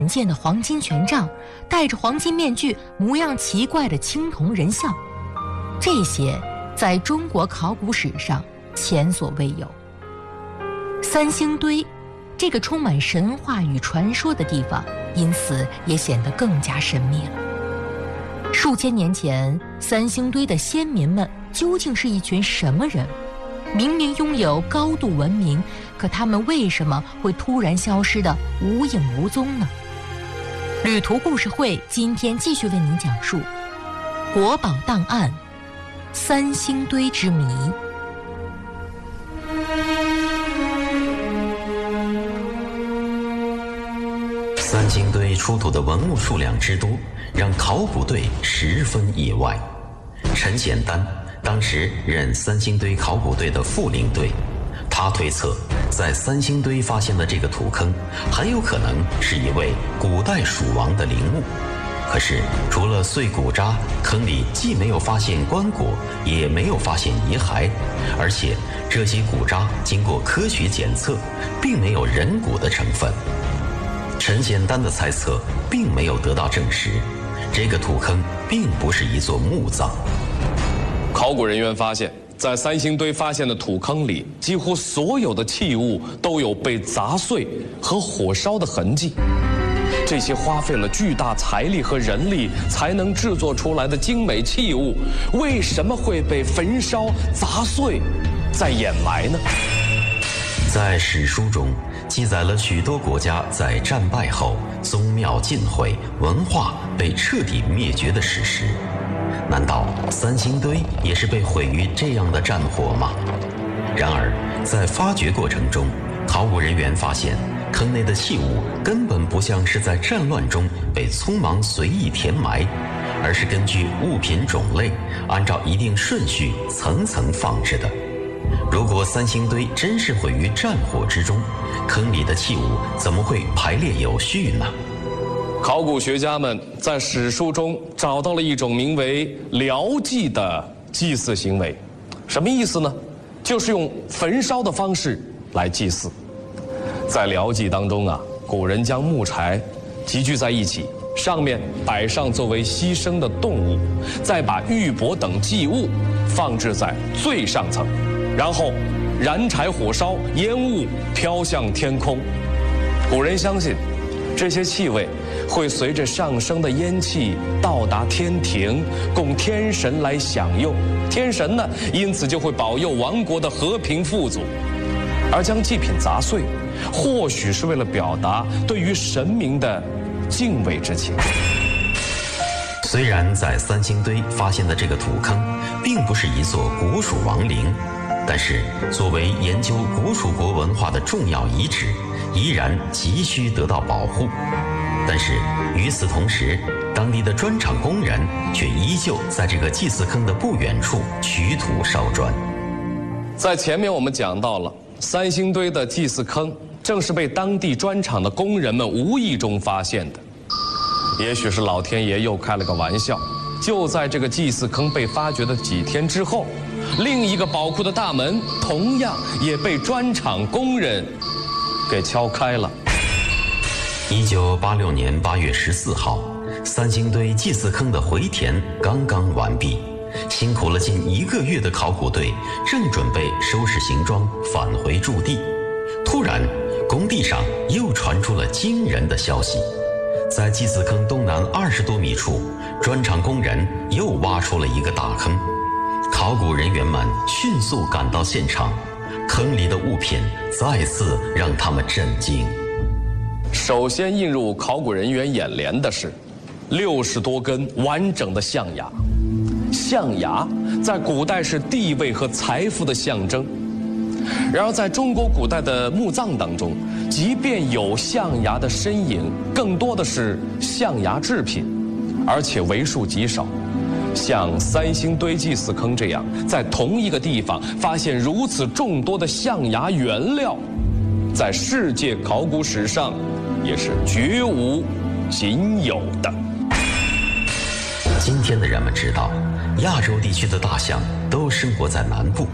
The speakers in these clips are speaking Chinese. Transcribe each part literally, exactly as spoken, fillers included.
见的黄金权杖，戴着黄金面具、模样奇怪的青铜人像，这些在中国考古史上前所未有。三星堆这个充满神话与传说的地方，因此也显得更加神秘了。数千年前，三星堆的先民们究竟是一群什么人？明明拥有高度文明，可他们为什么会突然消失得无影无踪呢？旅途故事会今天继续为您讲述国宝档案三星堆之谜。 三星堆出土的文物数量之多，让考古队十分意外。陈显丹当时任三星堆考古队的副领队，他推测，在三星堆发现的这个土坑，很有可能是一位古代蜀王的陵墓。可是，除了碎骨渣，坑里既没有发现棺椁，也没有发现遗骸，而且这些骨渣经过科学检测，并没有人骨的成分。陈显丹的猜测并没有得到证实，这个土坑并不是一座墓葬。 考古人员发现，在三星堆发现的土坑里，几乎所有的器物都有被砸碎和火烧的痕迹。这些花费了巨大财力和人力才能制作出来的精美器物，为什么会被焚烧、砸碎，再掩埋呢？ 在史书中记载了许多国家在战败后宗庙尽毁、文化被彻底灭绝的史实。难道三星堆也是被毁于这样的战火吗？然而，在发掘过程中，考古人员发现坑内的器物根本不像是在战乱中被匆忙随意填埋，而是根据物品种类，按照一定顺序层层放置的。如果三星堆真是毁于战火之中，坑里的器物怎么会排列有序呢？ 考古学家们在史书中找到了一种名为辽祭的祭祀行为。什么意思呢？就是用焚烧的方式来祭祀。在辽祭当中啊，古人将木柴集聚在一起，上面摆上作为牺牲的动物，再把玉帛等祭物放置在最上层，然后燃柴火烧，烟雾飘向天空。古人相信，这些气味会随着上升的烟气到达天庭，供天神来享用。天神呢，因此就会保佑王国的和平富足。而将祭品砸碎，或许是为了表达对于神明的敬畏之情。 虽然在三星堆发现的这个土坑并不是一座古蜀王陵，但是作为研究古蜀国文化的重要遗址，依然急需得到保护。但是与此同时，当地的砖厂工人却依旧在这个祭祀坑的不远处取土烧砖。 在前面我们讲到了，三星堆的祭祀坑正是被当地砖厂的工人们无意中发现的。也许是老天爷又开了个玩笑，就在这个祭祀坑被发掘的几天之后，另一个宝库的大门同样也被砖厂工人给敲开了。 一九八六年八月十四号，三星堆祭祀坑的回填刚刚完毕，辛苦了近一个月的考古队正准备收拾行装返回驻地，突然工地上又传出了惊人的消息。在祭祀坑东南二十多米处，砖厂工人又挖出了一个大坑。考古人员们迅速赶到现场，坑里的物品再次让他们震惊。 首先映入考古人员眼帘的是六十多根完整的象牙。象牙在古代是地位和财富的象征，然而在中国古代的墓葬当中，即便有象牙的身影，更多的是象牙制品，而且为数极少。像三星堆祭祀坑这样在同一个地方发现如此众多的象牙原料，在世界考古史上也是绝无仅有的。 今天的人们知道，亚洲地区的大象都生活在南部，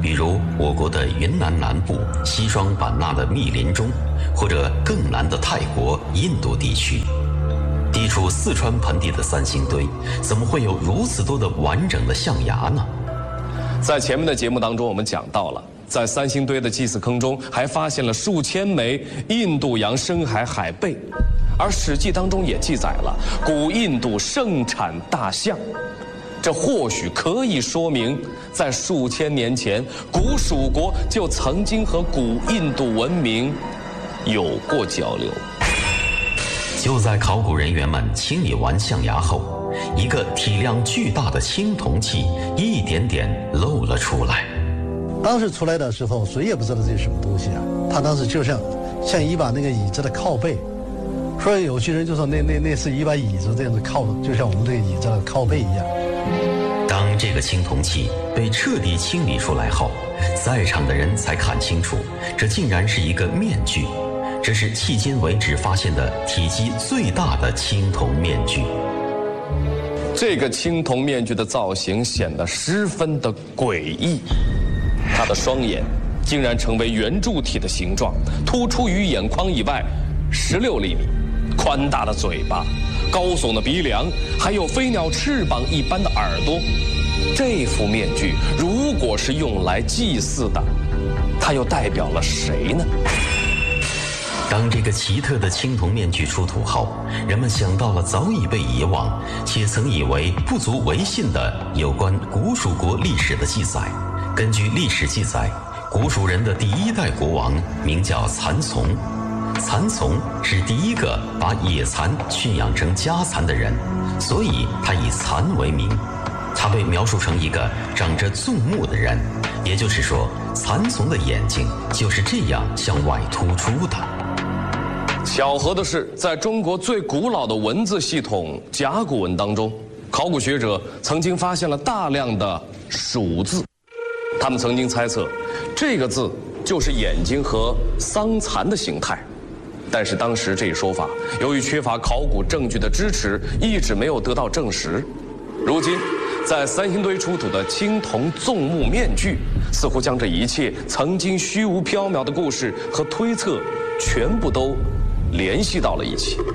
比如我国的云南南部西双版纳的密林中，或者更南的泰国、印度地区。地处四川盆地的三星堆，怎么会有如此多的完整的象牙呢？ 在前面的节目当中，我们讲到了，在三星堆的祭祀坑中还发现了数千枚印度洋深海海贝，而《史记》当中也记载了古印度盛产大象。这或许可以说明，在数千年前，古蜀国就曾经和古印度文明有过交流。 就在考古人员们清理完象牙后，一个体量巨大的青铜器一点点露了出来。 当时出来的时候，谁也不知道这是什么东西啊！它当时就像像一把那个椅子的靠背，所以有些人就说那那那是一把椅子这样子靠，就像我们这个椅子的靠背一样。 当这个青铜器被彻底清理出来后，在场的人才看清楚，这竟然是一个面具。这是迄今为止发现的体积最大的青铜面具。 这个青铜面具的造型显得十分的诡异，它的双眼竟然成为圆柱体的形状，突出于眼眶以外十六厘米，宽大的嘴巴，高耸的鼻梁，还有飞鸟翅膀一般的耳朵。这副面具如果是用来祭祀的，它又代表了谁呢？ 当这个奇特的青铜面具出土后，人们想到了早已被遗忘且曾以为不足为信的有关古蜀国历史的记载。根据历史记载，古蜀人的第一代国王名叫蚕丛，蚕丛是第一个把野蚕驯养成家蚕的人，所以他以蚕为名。他被描述成一个长着纵目的人，也就是说，蚕丛的眼睛就是这样向外突出的。 巧合的是，在中国最古老的文字系统甲骨文当中，考古学者曾经发现了大量的蜀字。他们曾经猜测，这个字就是眼睛和桑蚕的形态。但是当时这一说法，由于缺乏考古证据的支持，一直没有得到证实。如今，在三星堆出土的青铜纵目面具，似乎将这一切曾经虚无缥缈的故事和推测全部都联系到了一起。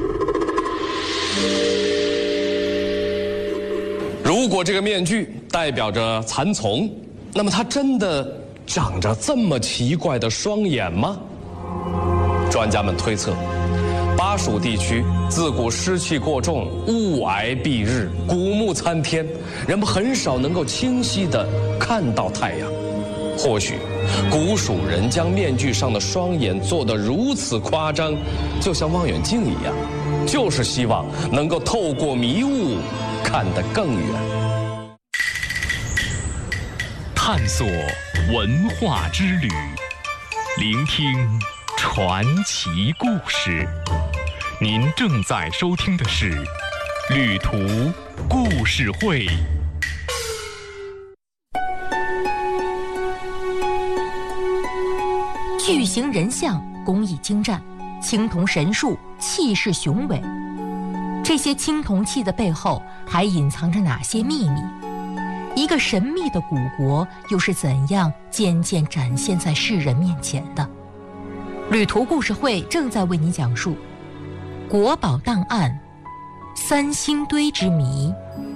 如果这个面具代表着蚕丛，那么它真的长着这么奇怪的双眼吗？专家们推测，巴蜀地区自古湿气过重，雾霭蔽日，古木参天，人们很少能够清晰地看到太阳。或许古蜀人将面具上的双眼做得如此夸张，就像望远镜一样，就是希望能够透过迷雾看得更远。 探索文化之旅，聆听传奇故事。您正在收听的是《旅途故事会》。 巨型人像工艺精湛，青铜神树气势雄伟。这些青铜器的背后还隐藏着哪些秘密？一个神秘的古国又是怎样渐渐展现在世人面前的？旅途故事会正在为你讲述国宝档案三星堆之谜。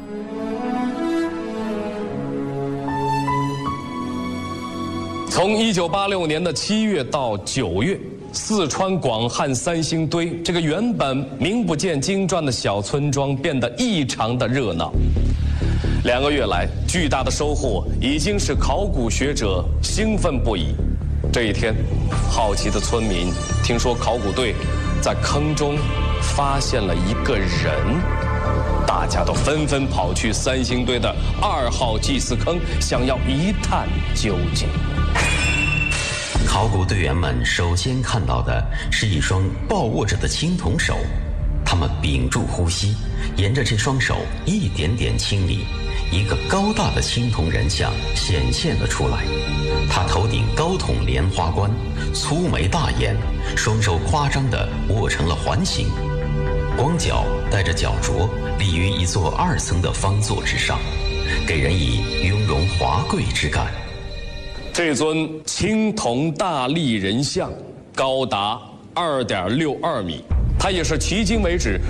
从一九八六年的七月到九月，四川广汉三星堆这个原本名不见经传的小村庄变得异常的热闹。两个月来，巨大的收获已经使考古学者兴奋不已。这一天，好奇的村民听说考古队在坑中发现了一个人，大家都纷纷跑去三星堆的二号祭祀坑，想要一探究竟。 考古队员们首先看到的是一双抱握着的青铜手，他们屏住呼吸，沿着这双手一点点清理，一个高大的青铜人像显现了出来。他头顶高筒莲花冠，粗眉大眼，双手夸张地握成了环形，光脚带着脚镯，立于一座二层的方座之上，给人以雍容华贵之感。 这尊青铜大立人像高达二点六二米，它也是迄今为止